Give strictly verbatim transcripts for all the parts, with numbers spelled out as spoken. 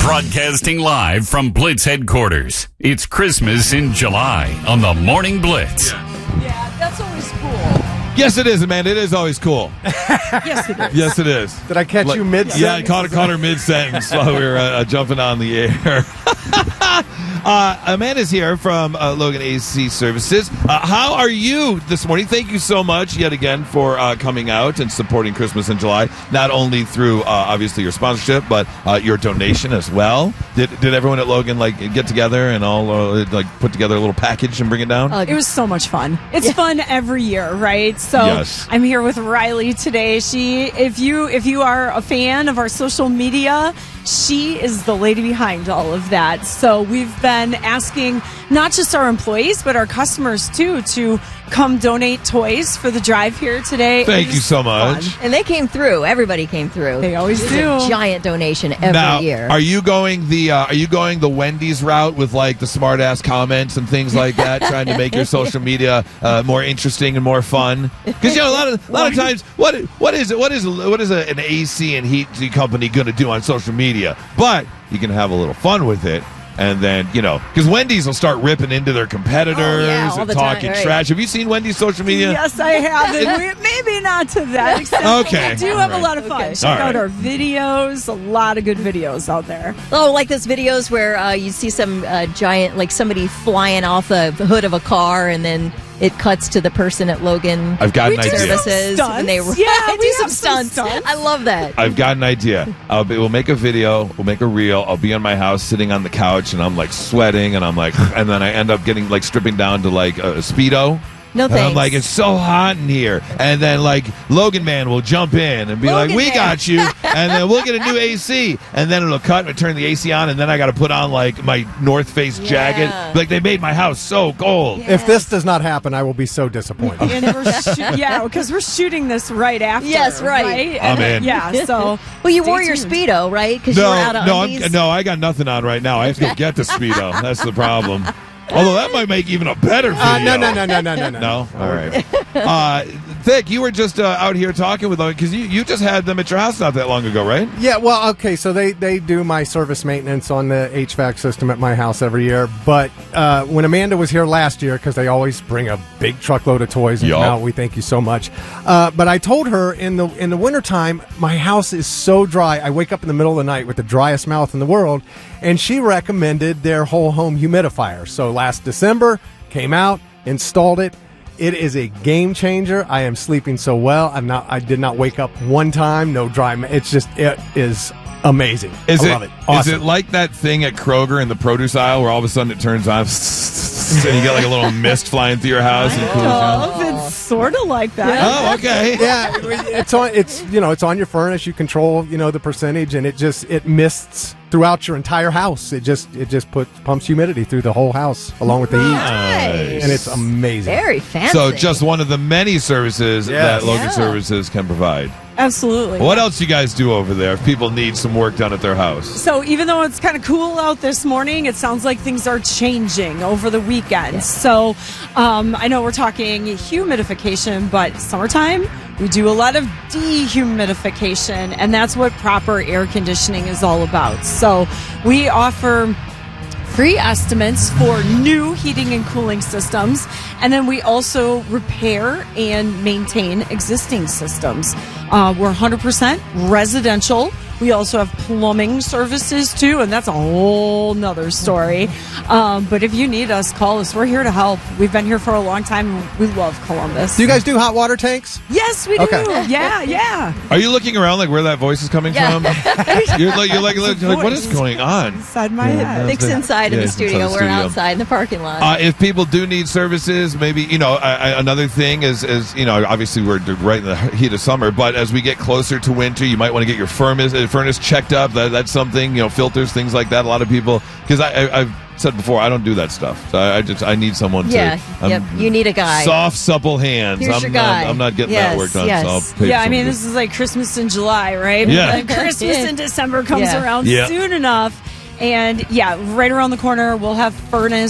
Broadcasting live from Blitz headquarters. It's Christmas in July on the Morning Blitz. Yeah, that's always cool. Yes, it is, Amanda. It is always cool. Yes, it is. Yes, it is. Did I catch Like- you mid-sentence? Yeah, I caught, caught her mid-sentence while we were uh, jumping on the air. uh, Amanda's here from uh, Logan A C Services. Uh, how are you this morning? Thank you so much yet again for uh, coming out and supporting Christmas in July, not only through, uh, obviously, your sponsorship, but uh, your donation as well. Did did everyone at Logan like get together and all uh, like put together a little package and bring it down? It was so much fun. It's Yeah. fun every year, right? So Yes. I'm here with Riley today. She, if you if you are a fan of our social media, she is the lady behind all of that. So we've been asking not just our employees but our customers too to come donate toys for the drive here today. Thank It you is so much. fun. And they came through. Everybody came through. They always It's do. a giant donation every Now, year. are you going the uh, are you going the Wendy's route with like the smart ass comments and things like that, trying to make your social media uh, more interesting and more fun? Because you know a lot of a lot of times, what what is it? What is what is a, an A C and heat company going to do on social media? But you can have a little fun with it. And then, you know, because Wendy's will start ripping into their competitors Oh, yeah, all and the talking time, right. trash. Have you seen Wendy's social media? Yes, I have. And we, maybe not to that extent. but Okay. We do All have right. a lot of fun. Okay. Check All out right. our videos. A lot of good videos out there. Oh, like those videos where uh, you see some uh, giant, like somebody flying off the hood of a car, and then it cuts to the person at Logan I've got We an do idea. some Services, stunts. and they Yeah, do we some have some stunts. stunts. I love that. I've got an idea. I'll be, we'll make a video. We'll make a reel. I'll be in my house sitting on the couch, and I'm like sweating, and I'm like, and then I end up getting like stripping down to like a Speedo. No And I'm thanks. like, it's so hot in here. And then, like, Logan Man will jump in and be Logan like, we Man. got you. And then we'll get a new A C. And then it'll cut and turn the A C on. And then I got to put on, like, my North Face Yeah. jacket. Like, they made my house so cold. Yeah. If this does not happen, I will be so disappointed. And we're shoo- yeah, because we're shooting this right after. Yes, right. I'm And, in. Yeah, so. Well, you stay wore your tuned. Speedo, right? Because you No, were out of no, undies. I'm, no, I got nothing on right now. I have to go get the Speedo. That's the problem. Although that might make even a better video. Uh, no, no, no, no, no, no, no. No? All right. Uh, Thick, you were just uh, out here talking with them because you, you just had them at your house not that long ago, right? Yeah, well, okay, so they, they do my service maintenance on the H V A C system at my house every year. But uh, when Amanda was here last year, because they always bring a big truckload of toys and Yup. come out, we thank you so much. Uh, but I told her in the in the wintertime, my house is so dry. I wake up in the middle of the night with the driest mouth in the world. And she recommended their whole home humidifier. So last December, came out, installed it. It is a game changer. I am sleeping so well. I'm not. I did not wake up one time. No dry. ma- It's just. It is amazing. Is I it, love it. is Awesome. it like that thing at Kroger in the produce aisle where all of a sudden it turns on and you get like a little mist flying through your house and cools down? Oh, it's sort of like that. Oh, okay. yeah, it's on. It's you know, it's on your furnace. You control you know the percentage, and it just it mists throughout your entire house. It just it just puts pumps humidity through the whole house along with the heat, Nice. and it's amazing. Very fancy. So just one of the many services Yes. that Logan Yeah. Services can provide. Absolutely. What else you guys do over there if people need some work done at their house? So even though it's kind of cool out this morning, it sounds like things are changing over the weekend. So um, I know we're talking humidification, but summertime, we do a lot of dehumidification, and that's what proper air conditioning is all about. So we offer free estimates for new heating and cooling systems, and then we also repair and maintain existing systems. Uh, we're one hundred percent residential. We also have plumbing services too, and that's a whole nother story. Um, but if you need us, call us. We're here to help. We've been here for a long time. We love Columbus. Do you guys do hot water tanks? Yes, we do. Okay. Yeah, yeah. Are you looking around like where that voice is coming Yeah. from? You're like, you're like, you're like, what is going on? Inside my head. Thick's inside Yeah, in the it's inside studio. the We're studio. outside in the parking lot. Uh, if people do need services, maybe, you know, I, I, another thing is, is, you know, obviously we're right in the heat of summer, but as we get closer to winter, you might want to get your furnace, uh, furnace checked up. That, that's something, you know, filters, things like that. A lot of people, because I, I, I've said before, I don't do that stuff. So I, I just, I need someone yeah, to. yep. You need a guy. Soft, supple hands. Here's I'm your not, guy. I'm not getting Yes, that work done. yes. So I'll pay Yeah, I someone mean, to- this is like Christmas in July, right? Yeah. But Christmas in December comes Yeah. around Yeah. soon enough. And yeah, right around the corner, we'll have furnace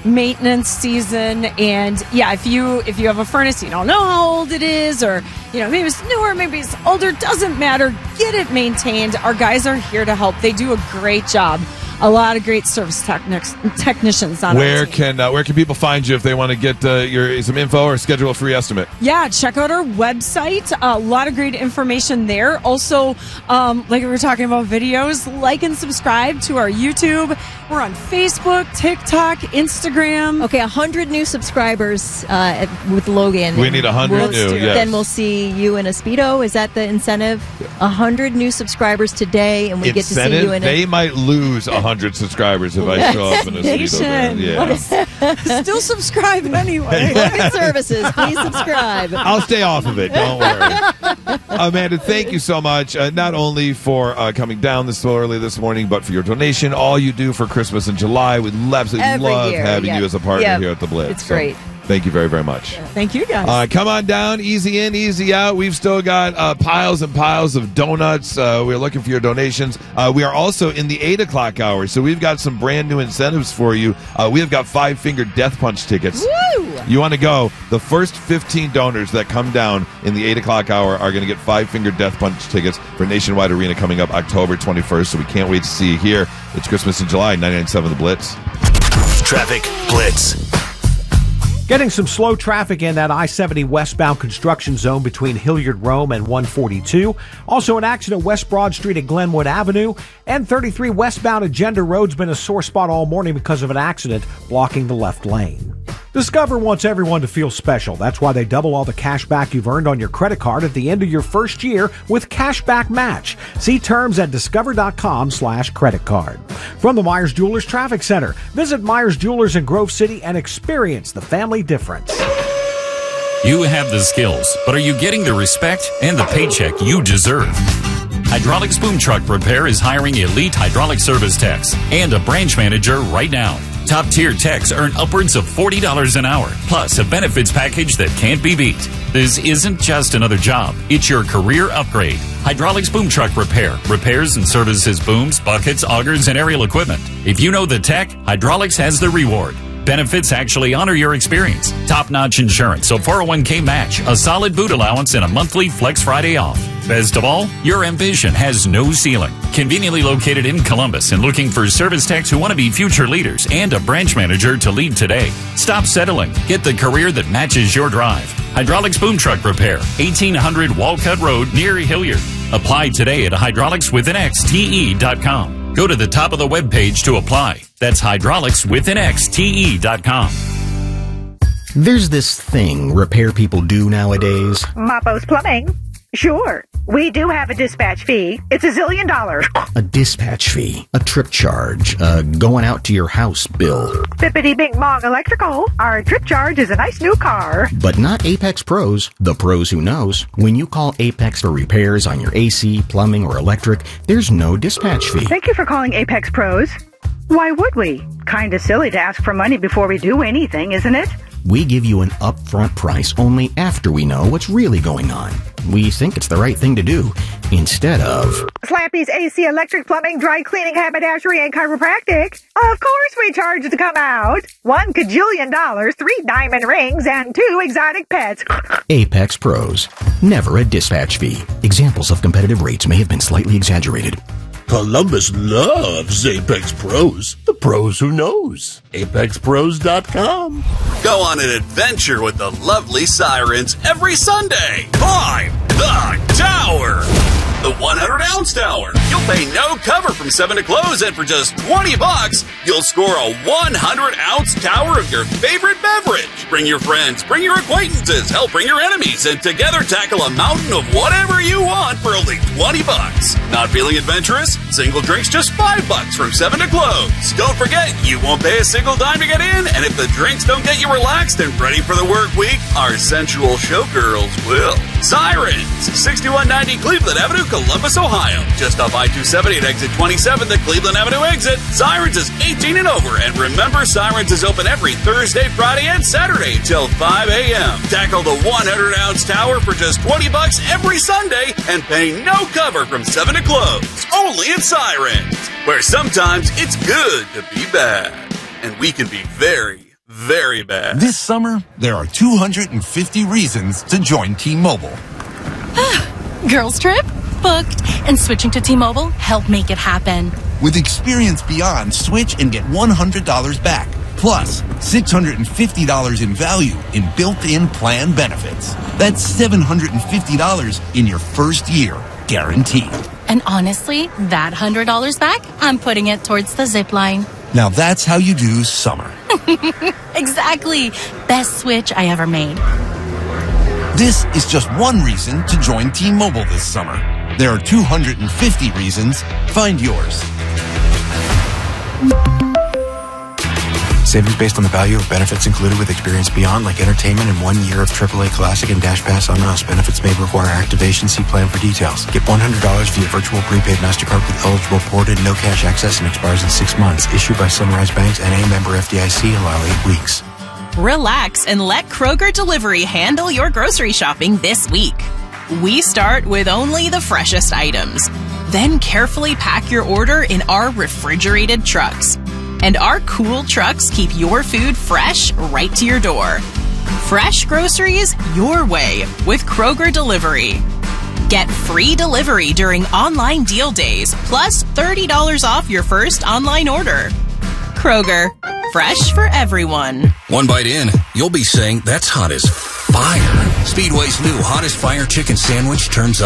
maintenance season. And yeah, if you if you have a furnace, you don't know how old it is, or you know maybe it's newer, maybe it's older, doesn't matter. Get it maintained. Our guys are here to help. They do a great job. A lot of great service technics, technicians on Where our team. can uh, where can people find you if they want to get uh, your some info or schedule a free estimate? Yeah, check out our website. A lot of great information there. Also, um, like we were talking about videos, like and subscribe to our YouTube. We're on Facebook, TikTok, Instagram. Okay, one hundred new subscribers uh, at, with Logan. We need one hundred We'll- new. do it. Yes. Then we'll see you in a Speedo. Is that the incentive? one hundred new subscribers today, and we get to see Incentive? you in They a... might lose one hundred subscribers if I show up in a Speedo band. Yeah. Still subscribe anyway. Logan Services, please subscribe. I'll stay off of it. Don't worry. Amanda, thank you so much, uh, not only for uh, coming down this so early this morning, but for your donation, all you do for Christmas in July. We absolutely Every love year, having yeah. you as a partner Yeah. here at the Blitz. It's So great. thank you very, very much. Thank you, guys. Uh, come on down, easy in, easy out. We've still got uh, piles and piles of donuts. Uh, we're looking for your donations. Uh, we are also in the eight o'clock hour, so we've got some brand new incentives for you. Uh, we have got Five Finger Death Punch tickets. Woo! You want to go? The first fifteen donors that come down in the eight o'clock hour are going to get Five Finger Death Punch tickets for Nationwide Arena coming up October twenty-first, so we can't wait to see you here. It's Christmas in July, ninety-nine point seven The Blitz. Traffic Blitz. Getting some slow traffic in that I seventy westbound construction zone between Hilliard Rome and one forty-two. Also an accident West Broad Street at Glenwood Avenue. And thirty-three westbound Agenda Road's been a sore spot all morning because of an accident blocking the left lane. Discover wants everyone to feel special. That's why they double all the cash back you've earned on your credit card at the end of your first year with Cashback Match. See terms at discover.com slash credit card. From the Myers Jewelers Traffic Center, visit Myers Jewelers in Grove City and experience the family difference. You have the skills, but are you getting the respect and the paycheck you deserve? Hydraulics Boom Truck Repair is hiring elite hydraulic service techs and a branch manager right now. Top tier techs earn upwards of forty dollars an hour, plus a benefits package that can't be beat. This isn't just another job, it's your career upgrade. Hydraulics Boom Truck Repair repairs and services booms, buckets, augers, and aerial equipment. If you know the tech, Hydraulics has the reward. Benefits actually honor your experience. Top-notch insurance, a four oh one k match, a solid boot allowance, and a monthly Flex Friday off. Best of all, your ambition has no ceiling. Conveniently located in Columbus and looking for service techs who want to be future leaders and a branch manager to lead today. Stop settling. Get the career that matches your drive. Hydraulics Boom Truck Repair, eighteen hundred Walcott Road near Hilliard. Apply today at hydraulics with an x t e dot com. Go to the top of the webpage to apply. That's hydraulics with an x t e dot com. There's this thing repair people do nowadays. Mapos Plumbing. Sure. We do have a dispatch fee. It's a zillion dollars. A dispatch fee, a trip charge, a going out to your house bill. Bippity Bing Bong Electrical. Our trip charge is a nice new car. But not Apex Pros, the pros who knows. When you call Apex for repairs on your A C, plumbing, or electric, there's no dispatch fee. Thank you for calling Apex Pros. Why would we? Kinda silly to ask for money before we do anything, isn't it? We give you an upfront price only after we know what's really going on. We think it's the right thing to do, instead of... Slappy's A C, electric, plumbing, dry cleaning, haberdashery, and chiropractic. Of course we charge to come out. One cajillion dollars, three diamond rings, and two exotic pets. Apex Pros. Never a dispatch fee. Examples of competitive rates may have been slightly exaggerated. Columbus loves Apex Pros. The pros who knows. apex pros dot com. Go on an adventure with the lovely Sirens every Sunday. Climb the tower. The one hundred ounce tower. You'll pay no cover from seven to close, and for just twenty bucks, you'll score a one hundred ounce tower of your favorite beverage. Bring your friends, bring your acquaintances, help bring your enemies, and together tackle a mountain of whatever you want for only twenty bucks. Not feeling adventurous? Single drinks just five bucks from seven to close. Don't forget, you won't pay a single dime to get in, and if the drinks don't get you relaxed and ready for the work week, our sensual showgirls will. Sirens, sixty-one ninety Cleveland Avenue, Columbus, Ohio. Just off I two seventy at exit twenty-seven, the Cleveland Avenue exit. Sirens is eighteen and over. And remember, Sirens is open every Thursday, Friday, and Saturday till five a.m. Tackle the one hundred ounce tower for just twenty bucks every Sunday and pay no cover from seven to close. Only at Sirens, where sometimes it's good to be bad. And we can be very, very bad. This summer, there are two hundred fifty reasons to join T-Mobile. Girls trip? Booked. And switching to T-Mobile helped make it happen. With Experience Beyond, switch and get one hundred dollars back. Plus, six hundred fifty dollars in value in built-in plan benefits. That's seven hundred fifty dollars in your first year, guaranteed. And honestly, that one hundred dollars back, I'm putting it towards the zip line. Now that's how you do summer. Exactly. Best switch I ever made. This is just one reason to join T-Mobile this summer. There are two hundred fifty reasons. Find yours. Savings based on the value of benefits included with Experience Beyond, like entertainment and one year of triple A Classic and Dash Pass on us. Benefits may require activation. See plan for details. Get one hundred dollars via virtual prepaid MasterCard with eligible ported, no cash access, and expires in six months. Issued by Sunrise Banks and a member F D I C. Allow eight weeks. Relax and let Kroger Delivery handle your grocery shopping this week. We start with only the freshest items. Then carefully pack your order in our refrigerated trucks. And our cool trucks keep your food fresh right to your door. Fresh groceries your way with Kroger Delivery. Get free delivery during online deal days, plus thirty dollars off your first online order. Kroger, fresh for everyone. One bite in, you'll be saying, that's hot as fire. Speedway's new Hottest Fire Chicken Sandwich turns